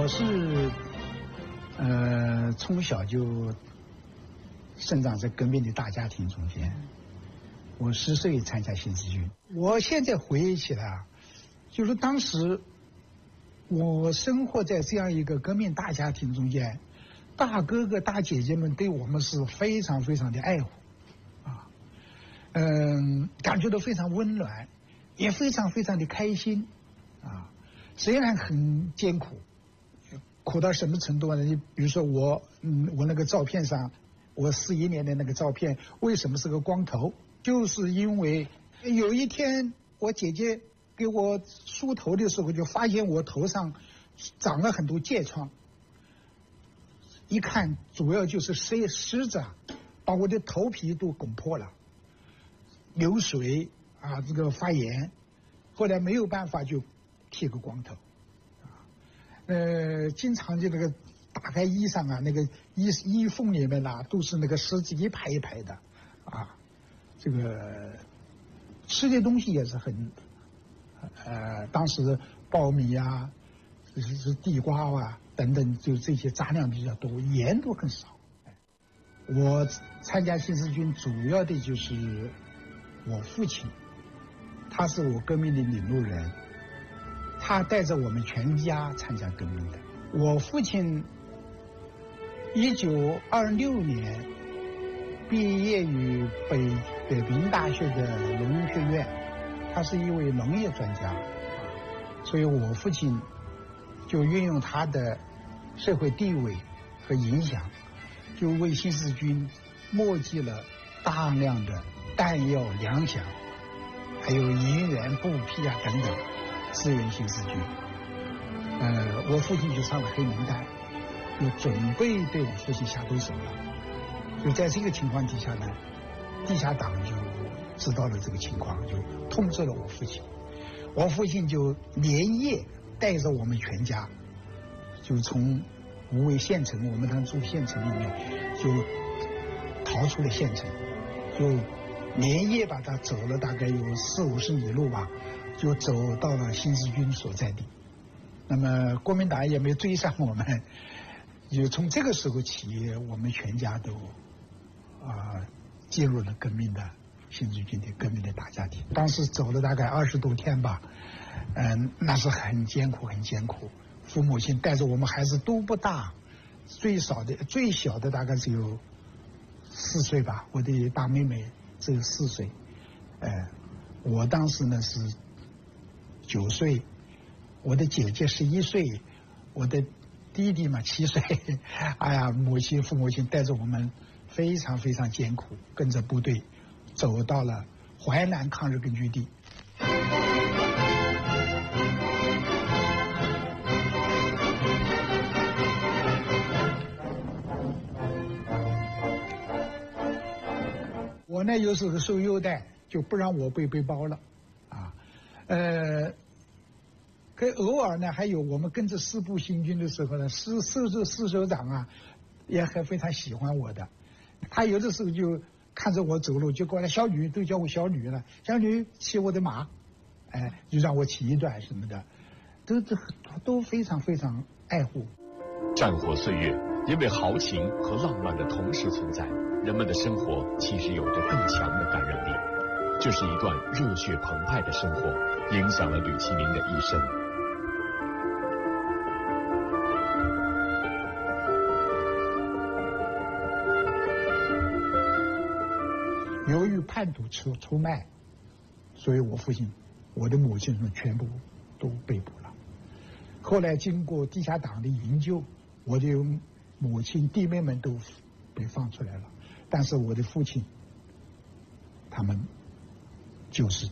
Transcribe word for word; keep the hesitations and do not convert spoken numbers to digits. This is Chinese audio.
是呃从小就生长在革命的大家庭中间。我十岁参加新四军，我现在回忆起来啊，就是当时我生活在这样一个革命大家庭中间，大哥哥大姐姐们对我们是非常非常的爱护，啊，嗯，感觉到非常温暖，也非常非常的开心，啊，虽然很艰苦，苦到什么程度呢？你比如说我，嗯，我那个照片上，我四一年的那个照片，为什么是个光头？就是因为有一天我姐姐给我梳头的时候，就发现我头上长了很多疥疮，一看主要就是湿湿子啊，把我的头皮都拱破了，流水啊，这个发炎，后来没有办法就剃个光头，啊，呃，经常就那个打开衣裳啊，那个衣衣缝里面呐，都是那个虱子一排一排的，啊。这个吃的东西也是很，呃，当时苞米啊，是是地瓜啊等等，就这些杂粮比较多，盐都很少。我参加新四军主要的就是我父亲，他是我革命的领路人，他带着我们全家参加革命的。我父亲一九二六年毕业于北北平大学的农业学院，他是一位农业专家，所以我父亲就运用他的社会地位和影响，就为新四军募集了大量的弹药、粮饷，还有银元、布匹啊等等，支援新四军。呃，我父亲就上了黑名单，就准备对我父亲下毒手了。就在这个情况底下呢，地下党就知道了这个情况，就通知了我父亲。我父亲就连夜带着我们全家，就从无为县城，我们当时住县城里面，就逃出了县城，就连夜把他走了大概有四五十里路吧，就走到了新四军所在地。那么国民党也没追上我们，就从这个时候起，我们全家都啊，进入了革命的新四军的革命的大家庭。当时走了大概二十多天吧，嗯，那是很艰苦，很艰苦。父母亲带着我们孩子都不大，最少的最小的大概只有四岁吧，我的大妹妹只有四岁，呃，我当时呢是九岁，我的姐姐十一岁，我的弟弟嘛七岁，哎呀，母亲父母亲带着我们。非常非常艰苦，跟着部队走到了淮南抗日根据地。我呢又是个受优待，就不让我背背包了，啊，呃，可偶尔呢还有我们跟着师部行军的时候呢，师师师师首长啊，也还非常喜欢我的。他有的时候就看着我走路，就过来，小女都叫我小女了，小女骑我的马，哎，就让我骑一段什么的，都都都非常非常爱护。 战火岁月，因为豪情和浪漫的同时存在，人们的生活其实有着更强的感染力。这是一段热血澎湃的生活，影响了吕其明的一生。 由于叛徒出出卖，所以我父亲、我的母亲们全部都被捕了。后来经过地下党的营救，我的母亲、弟妹们都被放出来了，但是我的父亲，他们就是